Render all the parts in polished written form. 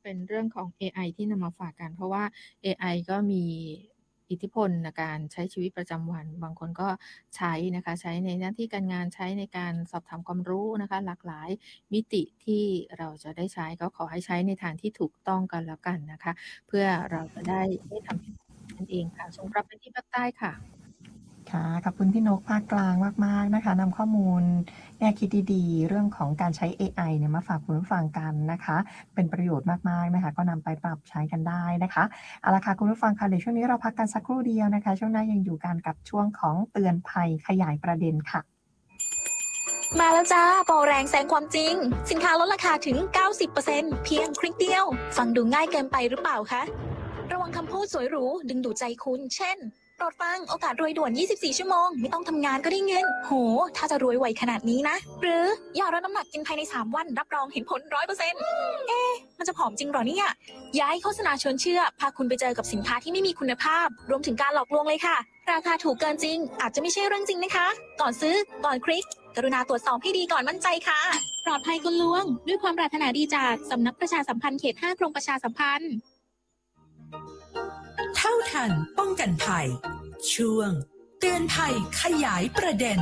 เป็นเรื่องของเอไอที่นำมาฝากกันเพราะว่าเอไอก็มีอิทธิพลในการใช้ชีวิตประจำวันบางคนก็ใช้นะคะใช้ในหน้าที่การงานใช้ในการสอบถามความรู้นะคะหลากหลายมิติที่เราจะได้ใช้ก็ขอให้ใช้ในทางที่ถูกต้องกันแล้วกันนะคะเพื่อเราจะได้ไม่ทำผิดนั่นเองค่ะส่งกลับไปที่ภาคใต้ค่ะค่ะขอบคุณพี่นกภาคกลางมากๆนะคะนำข้อมูลแง่คิดดีๆเรื่องของการใช้เอไอเนี่ยมาฝากคุณผู้ฟังกันนะคะเป็นประโยชน์มากๆนะคะก็นำไปปรับใช้กันได้นะคะเอาละค่ะคุณผู้ฟังค่ะเดี๋ยวช่วงนี้เราพักกันสักครู่เดียวนะคะช่วงหน้ายังอยู่กันกับช่วงของเตือนภัยขยายประเด็นค่ะมาแล้วจ้าโปรแรงแซงความจริงสินค้าลดราคาถึง 90% เพียงคลิกเดียวฟังดูง่ายเกินไปหรือเปล่าคะระวังคำพูดสวยหรูดึงดูดใจคุณเช่นโปรดฟังโอกาสรวยด่วน24ชั่วโมงไม่ต้องทำงานก็ได้เงินโหถ้าจะรวยไวขนาดนี้นะหรืออย่าลดน้ำหนักกินภายใน3วันรับรองเห็นผล 100%มันจะผอมจริงหรอเนี่ยย้ายโฆษณาชวนเชื่อพาคุณไปเจอกับสินค้าที่ไม่มีคุณภาพรวมถึงการหลอกลวงเลยค่ะราคาถูกเกินจริงอาจจะไม่ใช่เรื่องจริงนะคะก่อนซื้อก่อนคลิกกรุณาตรวจสอบให้ดีก่อนมั่นใจค่ะปลอดภัยคุณลวงด้วยความปรารถนาดีจากสำนักประชาสัมพันธ์เขต 5 กรมประชาสัมพันธ์เท่าทันป้องกันภัยช่วงเตือนภัยขยายประเด็น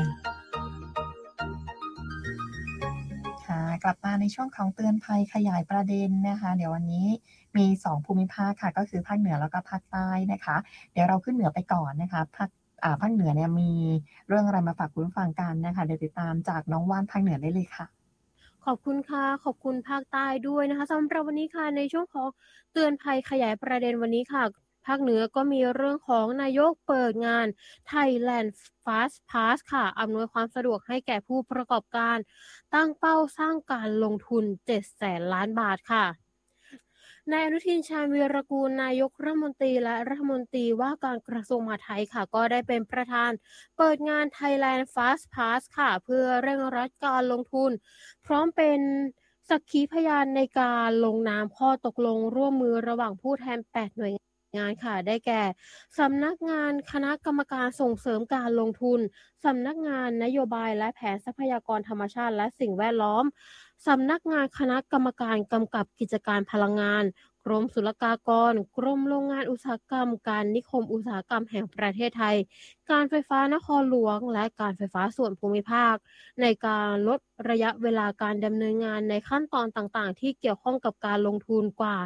ค่ะกลับมาในช่วงของเตือนภัยขยายประเด็นนะคะเดี๋ยววันนี้มี2ภูมิภาคค่ะก็คือภาคเหนือแล้วก็ภาคใต้นะคะเดี๋ยวเราขึ้นเหนือไปก่อนนะคะภาคเหนือเนี่ยมีเรื่องอะไรมาฝากคุณผู้ฟังกันนะคะเดี๋ยวติดตามจากน้องว่านภาคเหนือได้เลยค่ะขอบคุณค่ะขอบคุณภาคใต้ด้วยนะคะสำหรับวันนี้ค่ะในช่วงของเตือนภัยขยายประเด็นวันนี้ค่ะภาคเหนือก็มีเรื่องของนายกเปิดงาน Thailand Fast Pass ค่ะอำนวยความสะดวกให้แก่ผู้ประกอบการตั้งเป้าสร้างการลงทุน700,000 ล้านบาทค่ะนายอนุทินชาญวีรกูลนายกรัฐมนตรีและรัฐมนตรีว่าการกระทรวงมหาดไทยค่ะก็ได้เป็นประธานเปิดงาน Thailand Fast Pass ค่ะเพื่อเร่งรัดการลงทุนพร้อมเป็นสักขีพยานในการลงนามข้อตกลงร่วมมือระหว่างผู้แทน8หน่วยงานค่ะได้แก่สำนักงานคณะกรรมการส่งเสริมการลงทุนสำนักงานนโยบายและแผนทรัพยากรธรรมชาติและสิ่งแวดล้อมสำนักงานคณะกรรมการกำกับกิจการพลังงานกรมศุลกากรกรมโรงงานอุตสาหกรรมการนิคมอุตสาหกรรมแห่งประเทศไทยการไฟฟ้านครหลวงและการไฟฟ้าส่วนภูมิภาคในการลดระยะเวลาการดำเนินงานในขั้นตอนต่างๆที่เกี่ยวข้องกับการลงทุนกว่า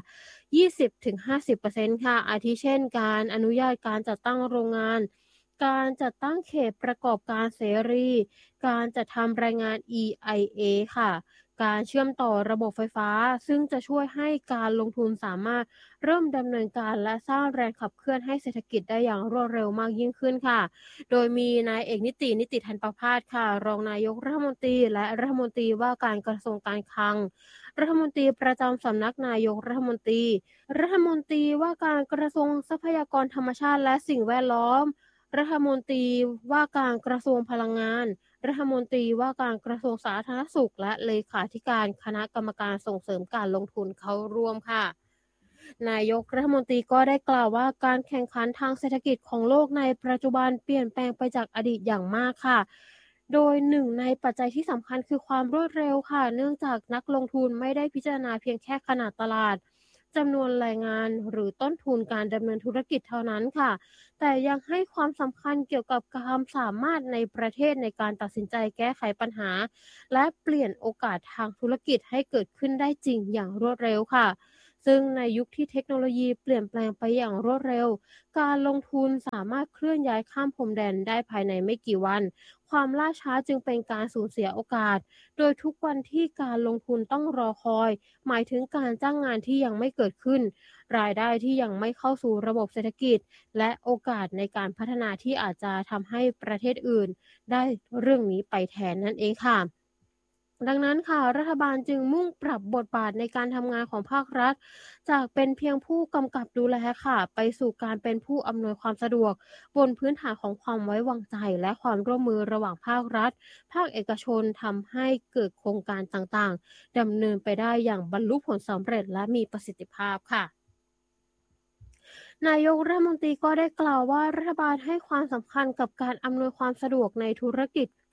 20-50% ค่ะอาทิเช่นการอนุญาตการจัดตั้งโรงงานการจัดตั้งเขตประกอบการเสรีการจัดทำรายงาน EIA ค่ะการเชื่อมต่อระบบไฟฟ้าซึ่งจะช่วยให้การลงทุนสามารถเริ่มดำเนินการและสร้างแรงขับเคลื่อนให้เศรษฐกิจได้อย่างรวดเร็วมากยิ่งขึ้นค่ะโดยมีนายเอกนิติธันประภาสค่ะรองนายกรัฐมนตรีและรัฐมนตรีว่าการกระทรวงการคลังรัฐมนตรีประจำสำนักนายกรัฐมนตรีรัฐมนตรีว่าการกระทรวงทรัพยากรธรรมชาติและสิ่งแวดล้อมรัฐมนตรีว่าการกระทรวงพลังงานรัฐมนตรีว่าการกระทรวงสาธารณสุขและเลขาธิการคณะกรรมการส่งเสริมการลงทุนเข้าร่วมค่ะนายกรัฐมนตรีก็ได้กล่าวว่าการแข่งขันทางเศรษฐกิจของโลกในปัจจุบันเปลี่ยนแปลงไปจากอดีตอย่างมากค่ะโดยหนึ่งในปัจจัยที่สำคัญคือความรวดเร็วค่ะเนื่องจากนักลงทุนไม่ได้พิจารณาเพียงแค่ขนาดตลาดจำนวนแรงงานหรือต้นทุนการดำเนินธุรกิจเท่านั้นค่ะแต่ยังให้ความสำคัญเกี่ยวกับความสามารถในประเทศในการตัดสินใจแก้ไขปัญหาและเปลี่ยนโอกาสทางธุรกิจให้เกิดขึ้นได้จริงอย่างรวดเร็วค่ะซึ่งในยุคที่เทคโนโลยีเปลี่ยนแปลงไปอย่างรวดเร็วการลงทุนสามารถเคลื่อนย้ายข้ามพรมแดนได้ภายในไม่กี่วันความล่าช้าจึงเป็นการสูญเสียโอกาสโดยทุกวันที่การลงทุนต้องรอคอยหมายถึงการจ้างงานที่ยังไม่เกิดขึ้นรายได้ที่ยังไม่เข้าสู่ระบบเศรษฐกิจและโอกาสในการพัฒนาที่อาจจะทำให้ประเทศอื่นได้เรื่องนี้ไปแทนนั่นเองค่ะดังนั้นค่ะรัฐบาลจึงมุ่งปรับบทบาทในการทำงานของภาครัฐจากเป็นเพียงผู้กำกับดูแลค่ะไปสู่การเป็นผู้อำนวยความสะดวกบนพื้นฐานของความไว้วางใจและความร่วมมือระหว่างภาครัฐภาคเอกชนทำให้เกิดโครงการต่างๆดำเนินไปได้อย่างบรรลุผลสำเร็จและมีประสิทธิภาพค่ะนายกรัฐมนตรีก็ได้กล่าวว่ารัฐบาลให้ความสำคัญกับการอำนวยความสะดวกในธุรกิจ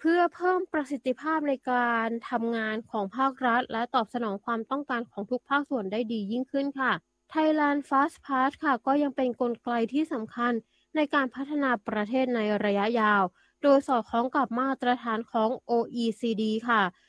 เพื่อเพิ่มประสิทธิภาพในการทำงานของภาครัฐและตอบสนองความต้องการของทุกภาคส่วนได้ดียิ่งขึ้นค่ะ Thailand Fast Pass ค่ะก็ยังเป็นกลไกที่สำคัญในการพัฒนาประเทศในระยะยาว โดยสอดคล้องกับมาตรฐานของ OECD ค่ะ